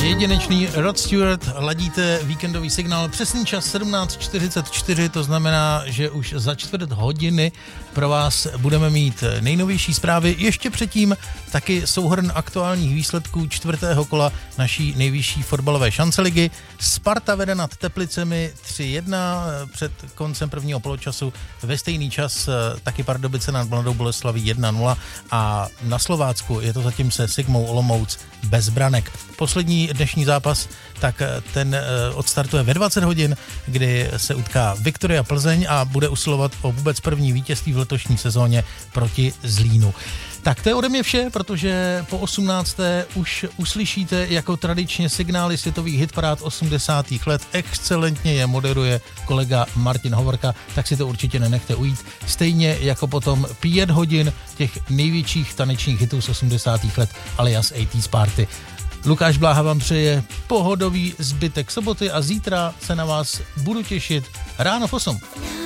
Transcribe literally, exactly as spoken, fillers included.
Jedinečný Rod Stewart, ladíte víkendový signál, přesný čas sedmnáct čtyřicet čtyři, to znamená, že už za čtvrt hodiny pro vás budeme mít nejnovější zprávy. Ještě předtím taky souhrn aktuálních výsledků čtvrtého kola naší nejvyšší fotbalové šanceligy. Sparta vede nad Teplicemi tři jedna, před koncem prvního poločasu ve stejný čas taky Pardubice nad Mladou Boleslaví jedna nula a na Slovácku je to zatím se Sigmou Olomouc bez branek. Poslední dnešní zápas, tak ten odstartuje ve dvacet hodin, kdy se utká Viktoria Plzeň a bude usilovat o vůbec první vítězství v letošní sezóně proti Zlínu. Tak to je ode mě vše, protože po osmnácté už uslyšíte jako tradičně signály světových hitparád osmdesátých let. Excelentně je moderuje kolega Martin Hovorka, tak si to určitě nenechte ujít. Stejně jako potom pět hodin těch největších tanečních hitů z osmdesátých let alias osmdesátých Party. Lukáš Bláha vám přeje pohodový zbytek soboty a zítra se na vás budu těšit ráno v osm.